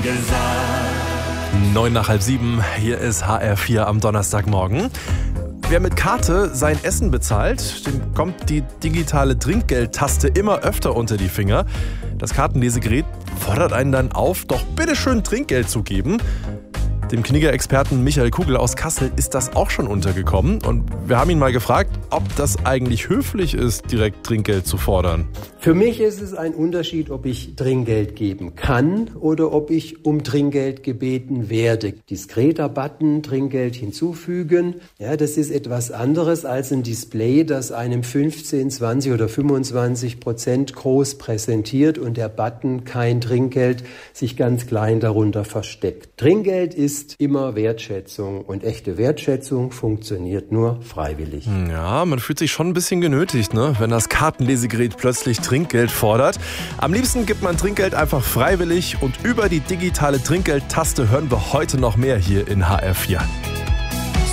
angesagt. 6:09, hier ist HR4 am Donnerstagmorgen. Wer mit Karte sein Essen bezahlt, dem kommt die digitale Trinkgeldtaste immer öfter unter die Finger. Das Kartenlesegerät fordert einen dann auf, doch bitteschön Trinkgeld zu geben. Dem Knigge-Experten Michael Kugel aus Kassel ist das auch schon untergekommen. Und wir haben ihn mal gefragt, ob das eigentlich höflich ist, direkt Trinkgeld zu fordern. Für mich ist es ein Unterschied, ob ich Trinkgeld geben kann oder ob ich um Trinkgeld gebeten werde. Diskreter Button, Trinkgeld hinzufügen, ja, das ist etwas anderes als ein Display, das einem 15, 20 oder 25% groß präsentiert und der Button kein Trinkgeld sich ganz klein darunter versteckt. Trinkgeld ist immer Wertschätzung und echte Wertschätzung funktioniert nur freiwillig. Ja, man fühlt sich schon ein bisschen genötigt, ne, wenn das Kartenlesegerät plötzlich Trinkgeld fordert. Am liebsten gibt man Trinkgeld einfach freiwillig und über die digitale Trinkgeldtaste hören wir heute noch mehr hier in HR4.